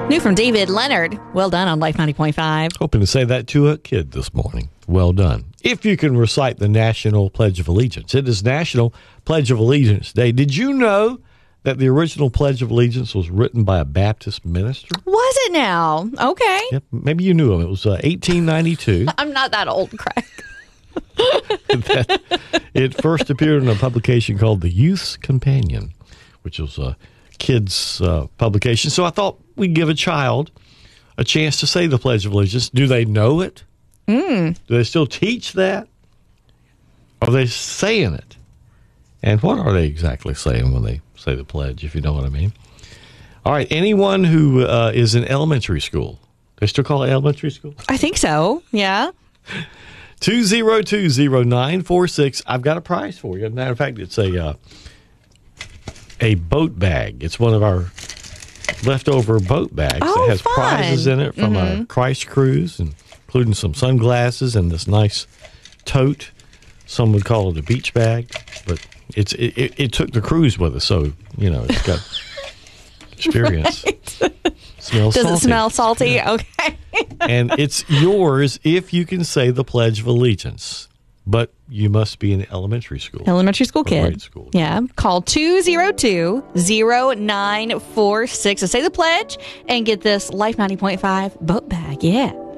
New from David Leonard. Well done on Life 90.5. Hoping to say that to a kid this morning. Well done. If you can recite the National Pledge of Allegiance. It is National Pledge of Allegiance Day. Did you know that the original Pledge of Allegiance was written by a Baptist minister? Was it now? Okay. Yep, maybe you knew him. It was 1892. I'm not that old, Craig. It first appeared in a publication called The Youth's Companion, which was a kids' publication. So I thought we'd give a child a chance to say the Pledge of Allegiance. Do they know it? Do they still teach that? Are they saying it? And what are they exactly saying when they say the pledge, if you know what I mean? All right, anyone who is in elementary school, they still call it elementary school? I think so, yeah. 2020946. I've got a prize for you. As a matter of fact, it's a boat bag. It's one of our leftover boat bags that has fun. prizes in it from our Christ cruise, and including some sunglasses and this nice tote. Some would call it a beach bag, but it took the cruise with us, so it's got experience. Smells Does salty. it smell salty? Yeah. Okay. And it's yours if you can say the Pledge of Allegiance. But you must be in elementary school. Elementary school kid. Grade school. Yeah. Call 202-0946 to say the pledge and get this Life 90.5 boat bag. Yeah.